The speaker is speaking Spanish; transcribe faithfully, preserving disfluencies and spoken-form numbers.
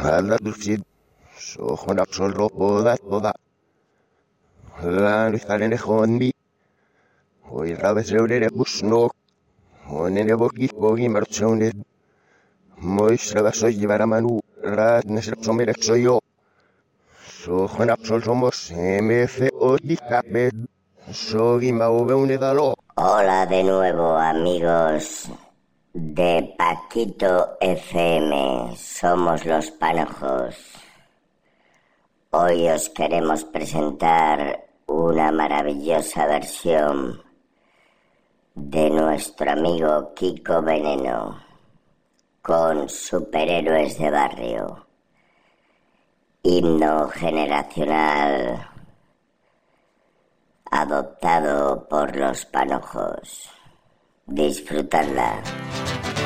alla dursid so khona solro poda toda la nistalen khondi hoy rabes reurere busno onene boki bogi marchone moisra soy llevar a manu rat nesel somere soy yo so khona sol somos mf odikabe so gimba uneudalo. Hola de nuevo, amigos de Paquito F M, somos los Panojos. Hoy os queremos presentar una maravillosa versión de nuestro amigo Kiko Veneno con Superhéroes de Barrio, himno generacional adoptado por los Panojos. Disfrutadla.